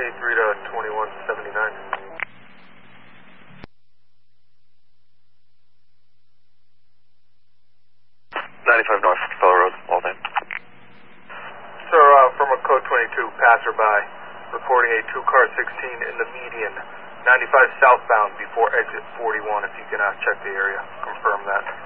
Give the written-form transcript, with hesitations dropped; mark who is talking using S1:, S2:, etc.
S1: 23 to 2179.
S2: 95 North Fellow Road, Walden.
S1: Sir, from a code 22 passerby, reporting a 2-car 16 in the median, 95 southbound before exit 41, if you can check the area, confirm that.